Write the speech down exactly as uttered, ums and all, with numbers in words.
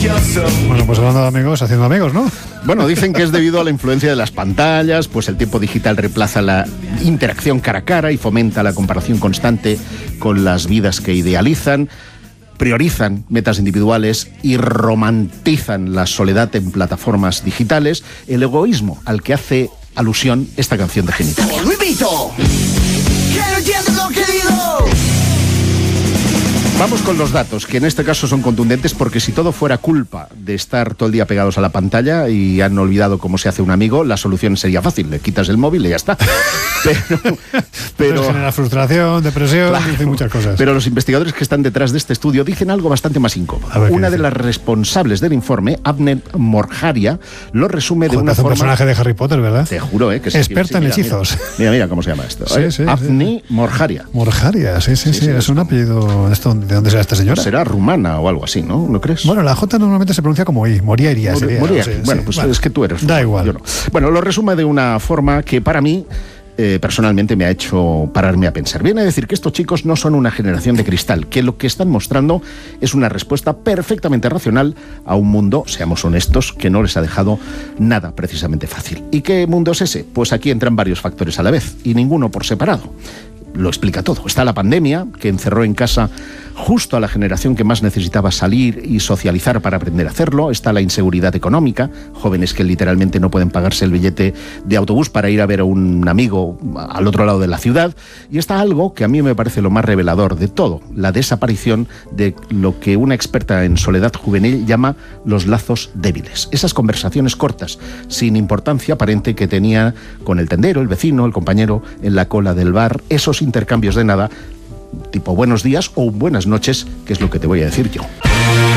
Bueno, pues hablando de amigos, haciendo amigos, ¿no? Bueno, dicen que es debido a la influencia de las pantallas, pues el tiempo digital reemplaza la interacción cara a cara y fomenta la comparación constante con las vidas que idealizan, priorizan metas individuales y romantizan la soledad en plataformas digitales, el egoísmo al que hace alusión esta canción de Genitalica. Vamos con los datos, que en este caso son contundentes, porque si todo fuera culpa de estar todo el día pegados a la pantalla y han olvidado cómo se hace un amigo, la solución sería fácil, le quitas el móvil y ya está. Pero, pero genera frustración, depresión, claro, y muchas cosas. Pero los investigadores que están detrás de este estudio dicen algo bastante más incómodo. Una de las responsables del informe, Avni Morharia, lo resume de Joder, una es un forma... personaje de Harry Potter, ¿verdad? Te juro, ¿eh? Que sí, experta sí, en mira, hechizos. Mira, mira, mira cómo se llama esto. Sí, ¿eh? sí, Avni sí. Morharia. Morharia, sí, sí, sí, Sí, sí, sí, es un apellido... ¿De dónde será esta señora? Será rumana o algo así, ¿no? ¿No crees? Bueno, la J normalmente se pronuncia como I, Moriaria Mor- sería. Moriaria. Sí, bueno, sí, pues bueno, es que tú eres da rumano, igual. yo no. Bueno, lo resume de una forma que para mí... Eh, personalmente me ha hecho pararme a pensar. Viene a decir que estos chicos no son una generación de cristal, que lo que están mostrando es una respuesta perfectamente racional a un mundo, seamos honestos, que no les ha dejado nada precisamente fácil. ¿Y qué mundo es ese? Pues aquí entran varios factores a la vez, y ninguno por separado. Lo explica todo. Está la pandemia, que encerró en casa justo a la generación que más necesitaba salir y socializar para aprender a hacerlo. Está la inseguridad económica, jóvenes que literalmente no pueden pagarse el billete de autobús para ir a ver a un amigo al otro lado de la ciudad. Y está algo que a mí me parece lo más revelador de todo, la desaparición de lo que una experta en soledad juvenil llama los lazos débiles. Esas conversaciones cortas, sin importancia aparente, que tenía con el tendero, el vecino, el compañero en la cola del bar, esos intercambios de nada, tipo buenos días o buenas noches, que es lo que te voy a decir yo.